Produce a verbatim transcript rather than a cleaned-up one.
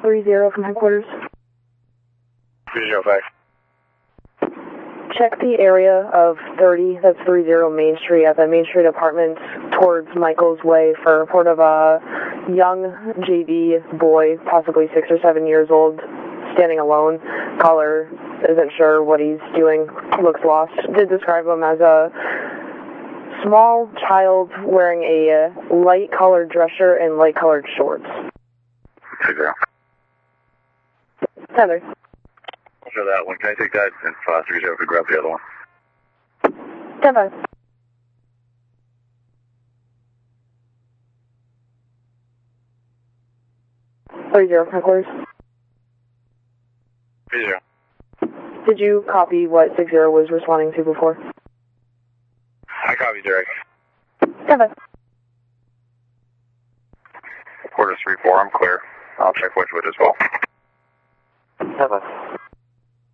three zero from headquarters. three zero five. Check the area of thirty, that's three zero Main Street, at the Main Street Apartments towards Michael's Way for a report of a young J V boy, possibly six or seven years old, standing alone. Caller isn't sure what he's doing, looks lost. Did describe him as a small child wearing a light colored dress shirt and light colored shorts. three zero. Heather. Show that one. Can I take that? And uh, three zero could grab the other one. ten five. three zero, headquarters. three zero. Did you copy what six zero was responding to before? I copy direct. ten five. Quarter three four, I'm clear. I'll check Wedgwood as well. ten five.